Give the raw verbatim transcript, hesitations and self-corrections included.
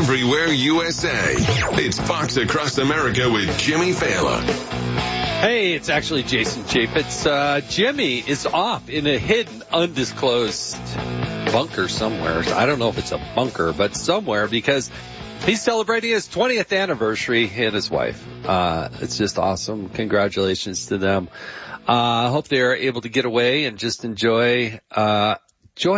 everywhere U S A. It's Fox Across America with Jimmy Fallon. Hey, it's actually Jason Chaffetz. Uh, Jimmy is off in a hidden, undisclosed bunker somewhere. I don't know if it's a bunker, but somewhere, because he's celebrating his twentieth anniversary, he and his wife. Uh, it's just awesome. Congratulations to them. I uh, hope they are able to get away and just enjoy uh